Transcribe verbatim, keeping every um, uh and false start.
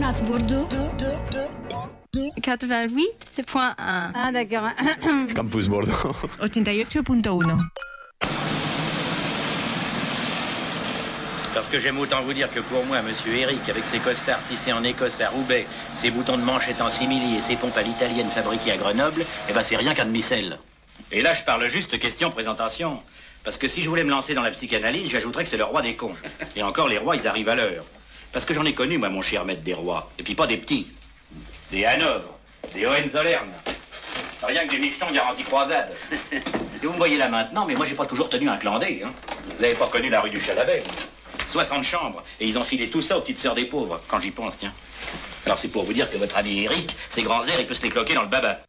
quatre Bordeaux. quatre-vingt-huit point un. Ah, d'accord. Campus Bordeaux. ottantotto punto uno. Parce que j'aime autant vous dire que pour moi, monsieur Eric, avec ses costards tissés en Écosse à Roubaix, ses boutons de manchette en simili et ses pompes à l'italienne fabriquées à Grenoble, eh ben c'est rien qu'un demi-sel. Et là, je parle juste question présentation. Parce que si je voulais me lancer dans la psychanalyse, j'ajouterais que c'est le roi des cons. Et encore, les rois, ils arrivent à l'heure. Parce que j'en ai connu, moi, mon cher maître des rois. Et puis pas des petits. Des Hanovre, des Hohenzollern. Rien que des michetons garantis croisade. Et vous me voyez là maintenant, mais moi, j'ai pas toujours tenu un clandé. Hein. Vous n'avez pas connu la rue du Chalabet. soixante chambres, et ils ont filé tout ça aux petites sœurs des pauvres, quand j'y pense, tiens. Alors c'est pour vous dire que votre ami Eric, ses grands airs, il peut se les cloquer dans le baba.